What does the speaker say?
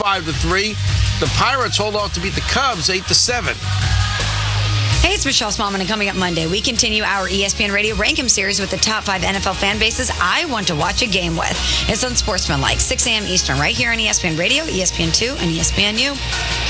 5-3. The Pirates hold off to beat the Cubs 8-7. Hey, it's Michelle Smallman, and coming up Monday, we continue our ESPN Radio Rank 'em series with the top 5 NFL fan bases I want to watch a game with. It's Unsportsmanlike, 6 a.m. Eastern, right here on ESPN Radio, ESPN2, and ESPNU.